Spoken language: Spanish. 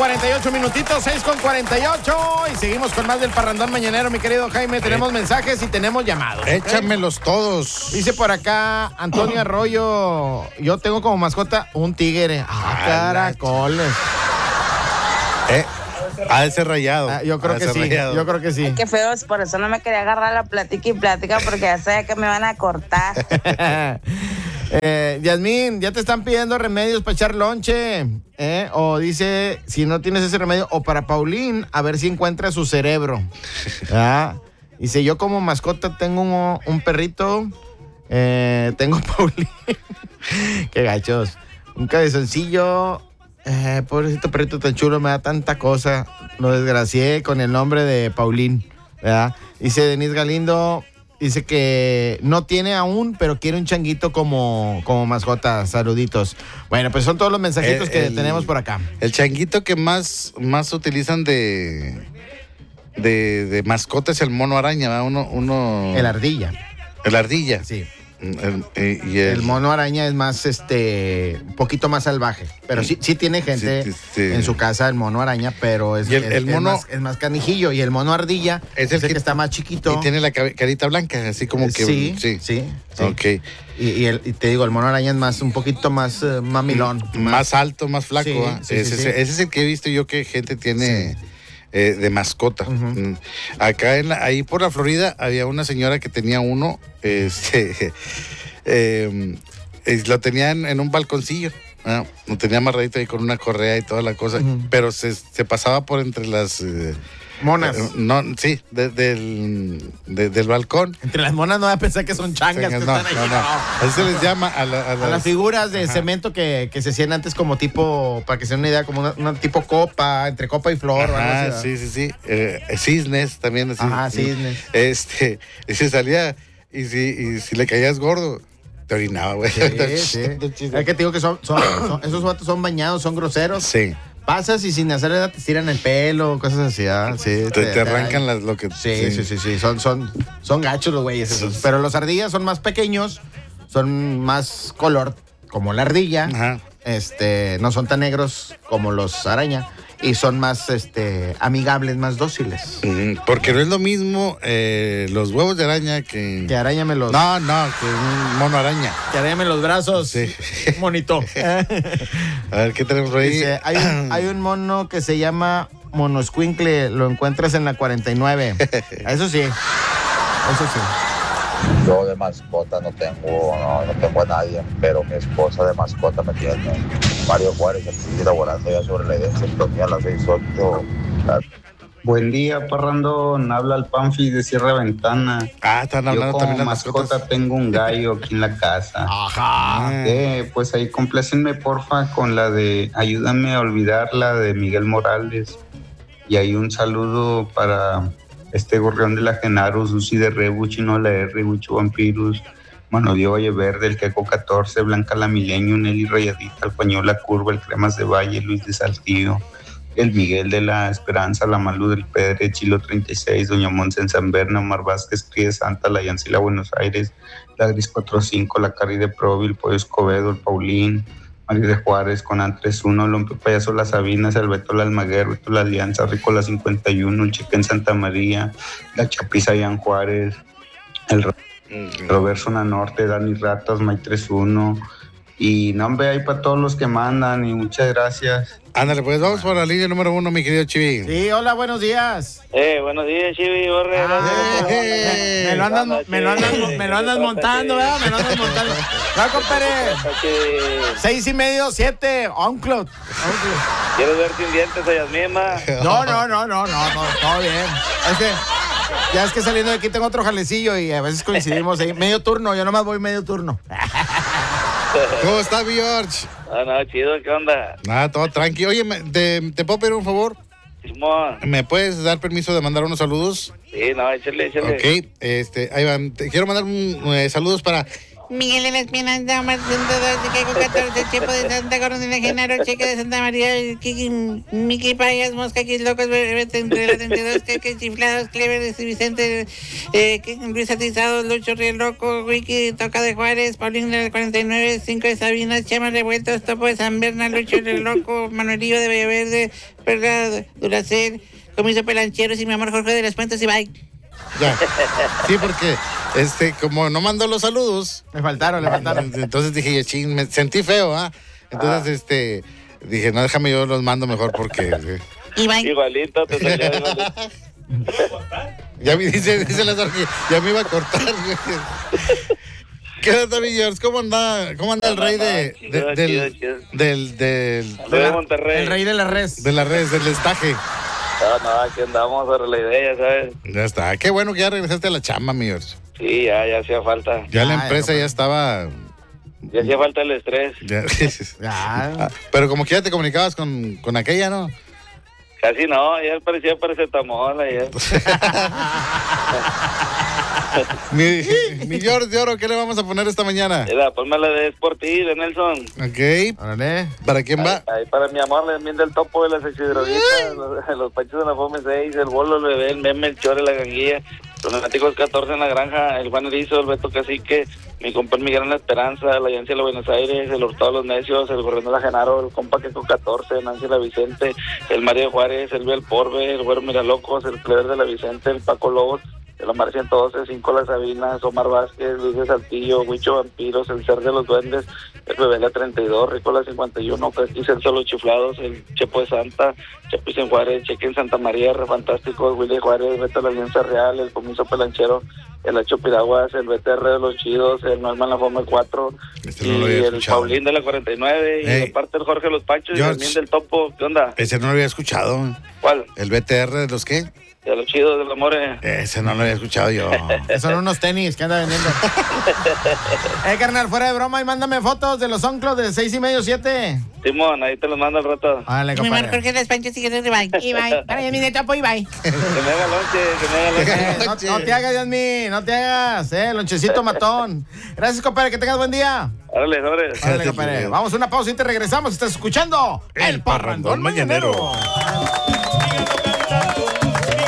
48 minutitos, 6:48. Y seguimos con más del parrandón mañanero, mi querido Jaime. Tenemos mensajes y tenemos llamados. Échamelos todos. Dice por acá Antonio Arroyo, yo tengo como mascota un tigre. Caracoles. Ha de ser rayado. Yo creo que sí, rayado. Yo creo que sí. Ay, qué feo, por eso no me quería agarrar la plática y plática, porque ya sé que me van a cortar. Yasmín, ya te están pidiendo remedios para echar lonche. O dice, si no tienes ese remedio, o para Paulín, a ver si encuentra su cerebro. Dice, yo como mascota tengo un perrito. Tengo Paulín. Qué gachos. Un cabezoncillo. Pobrecito perrito tan chulo, me da tanta cosa. Lo desgracié con el nombre de Paulín, ¿verdad? Dice Denise Galindo, dice que no tiene aún, pero quiere un changuito como mascota. Saluditos. Bueno, pues son todos los mensajitos que tenemos por acá. El changuito que más utilizan de mascota es el mono araña, ¿verdad? El ardilla. El ardilla. Sí. El mono araña es más, un poquito más salvaje. Pero sí tiene gente en su casa, el mono araña, pero es más canijillo. Y el mono ardilla es el que está más chiquito. Y tiene la carita blanca, así como que... Sí. Ok. Y te digo, el mono araña es un poquito más mamilón. Más alto, más flaco. Ese es el que he visto yo que gente tiene... Sí. De mascota. Uh-huh. Acá ahí por la Florida había una señora que tenía uno, lo tenía en un balconcillo, lo tenía amarradito ahí con una correa y toda la cosa, uh-huh. Pero se pasaba por entre las monas. Del balcón. Entre las monas no voy a pensar que son changas. No. Así se les llama a las figuras de cemento que se hacían antes como tipo, para que se den una idea, como una tipo copa, entre copa y flor. Sí. Cisnes también. Así. Ajá, cisnes. Y se salía, y si le caías gordo, te orinaba, güey. Sí. Es que te digo que esos vatos son bañados, son groseros. Sí. Pasas y sin hacer nada te tiran el pelo, cosas así, Sí, te arrancan lo que... Sí. Son gachos los güeyes esos. Pero los ardillas son más pequeños, son más color, como la ardilla. Ajá. No son tan negros como los araña. Y son más amigables, más dóciles. Porque no es lo mismo los huevos de araña que... Que arañame los... No, que un mono araña. Que arañame los brazos. Sí. Monito. A ver, ¿qué tenemos por ahí? Dice, hay un mono que se llama monoscuincle, lo encuentras en la 49. Eso sí. Yo de mascota no tengo a nadie, pero mi esposa de mascota me tiene. Mario Juárez, aquí laborando ya sobre la idea, sintonía a las 6:08. Buen día, parrandón. Habla el Panfi de Sierra Ventana. Están hablando yo también de mascota mascotas. Tengo un gallo aquí en la casa. Ajá. Pues ahí complácenme, porfa, con la de Ayúdame a olvidar, la de Miguel Morales. Y ahí un saludo para Gorrión de la Genaro, Susi de Rebu, Chino la R, Huicho Vampirus, Mano Diego Valle Verde, el Queco 14, Blanca la Milenio, Nelly Rayadita, el Pañol La Curva, el Cremas de Valle, Luis de Saltillo, el Miguel de la Esperanza, la Malú del Pedre, Chilo 36, Doña Monse en San Berna, Omar Vázquez, Cría Santa, la Yancila Buenos Aires, la Gris 45, la Cari de Provi, el Pollo Escobedo, el Paulín, Mario de Juárez, Conan 31, Lompe Payaso Las Sabinas, el Beto la Almaguer, Beto la Alianza, Rico la 51, el Chica en Santa María, la Chapiza Ian Juárez, el Roberto Zona Norte, Dani Ratas, May 31, y nombre ahí para todos los que mandan, y muchas gracias. Ándale, pues vamos por la línea número 1, mi querido Chivi. Sí, hola, buenos días. Buenos días, Chivi, Borre. Me lo andas montando, ¿verdad? Me lo andas montando. No, compadre. 6:30, 7, OnCloud. ¿Quieres ver sin dientes a Yasmín, ma? No, todo bien. Es que saliendo de aquí tengo otro jalecillo y a veces coincidimos ahí. Medio turno, yo nomás voy medio turno. ¿Cómo está, George? No, chido, ¿qué onda? Todo tranqui. Oye, ¿te puedo pedir un favor? Simón. ¿Me puedes dar permiso de mandar unos saludos? Sí, no, échale. Ok, ahí van. Te quiero mandar saludos para Miguel de la Esperanza, Martín de Chicago 14, Chepo de Santa Coronel, Genaro, Cheque de Santa María, Miki Payas, Mosca, Quis Locos, Bebete entre los 32, que Chiflados, Clever, Vicente, Luis Atizado, Lucho Riel Loco, Wiki, Toca de Juárez, Paulín del 49, 5 de Sabinas, Chema Revueltos, Topo de San Berna, Lucho Riel Loco, Manuelillo de Bellaverde, Perla Duracel, Comiso Pelancheros y mi amor Jorge de las Puentes y bye. Ya. Sí, porque como no mandó los saludos. Le faltaron. Entonces dije, ching, me sentí feo, ¿ah? Entonces, dije, no, déjame yo los mando mejor porque. Y bye. Igualito, te salió igualito. Ya me dice la Sargento, ya me iba a cortar. ¿Qué onda, mi George? ¿Cómo anda el rey de Monterrey? El rey de la res. De la res, del estaje? No, aquí andamos sobre la idea, ¿sabes? Ya está. Qué bueno que ya regresaste a la chamba, mi George. Sí, ya hacía falta. Ya la empresa ya estaba. Ya hacía falta el estrés. Ya. Pero como que ya te comunicabas con aquella, ¿no? Casi no, ya parecía paracetamol ayer. mi George de Oro, ¿qué le vamos a poner esta mañana? Mira, ponme la de Sporty, de Nelson. Ok. Órale. ¿Para quién va? Ahí para mi amor, le enmienda el topo de las sexidroguitas, los panchos de la Fome 6, el bolo, el bebé, el meme, el chore, la ganguilla, los lunáticos 14 en la granja, el Juan Erizo, el Beto Cacique, mi compa el Miguel en la Esperanza, la Yancia de la Buenos Aires, el Hurtado de los Necios, el Gorrión de la Genaro, el compa Queco 14, Nancy la Vicente, el Mario Juárez, el Bel Porbe, el Güero Miralocos, el Clever de la Vicente, el Paco Lobos, el Omar 112, 5 La Sabinas, Omar Vázquez, Luis de Saltillo, Huicho Vampiros, el Ser de los Duendes, el Bebé la 32, Rico la 51, Casqui Celso Los Chiflados, el Chepo de Santa, Chapis en Juárez, Cheque en Santa María, Re Fantásticos, Willy Juárez, Beto la Alianza Real, el Comiso Pelanchero, el Hacho Piraguas, el BTR de los Chidos, el Norman La Fome 4, no lo había y el escuchado. Paulín de la 49, y aparte el Jorge Los Pachos, George. y el Min del Topo. ¿Qué onda? Ese no lo había escuchado. ¿Cuál? ¿El BTR de los qué? De los Chidos, de los Amores. Ese no lo había escuchado yo. Son unos tenis que anda vendiendo. Carnal, fuera de broma y mándame fotos de los onclos de 6:30, 7. Simón, ahí te los mando al rato. Dale, Mi amor compadre. Jorge de las Puentes y bye. Y bye. Para mí de topo y bye. Que me haga lonche, que me haga lonche. No te hagas, Yasmín, no te hagas, lonchecito matón. Gracias, compadre, que tengas buen día. Órale, sobres. Órale, compadre. Vamos a una pausa y te regresamos. Estás escuchando El Parrandón Mañanero.